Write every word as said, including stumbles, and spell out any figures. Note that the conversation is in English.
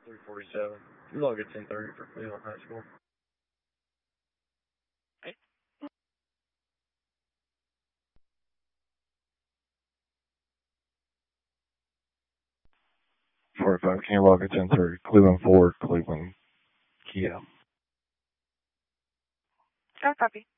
three forty-seven. You log at ten thirty for Cleveland High School. forty-five, can you log at ten thirty? Cleveland Ford, Cleveland Kia. Oh, copy.